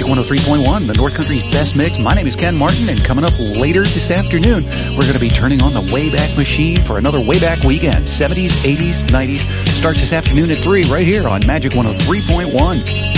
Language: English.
103.1, the North Country's best mix. My name is Ken Martin, and coming up later this afternoon, we're going to be turning on the Wayback Machine for another Wayback Weekend. 70s, 80s, 90s. Starts this afternoon at 3 right here on Magic 103.1.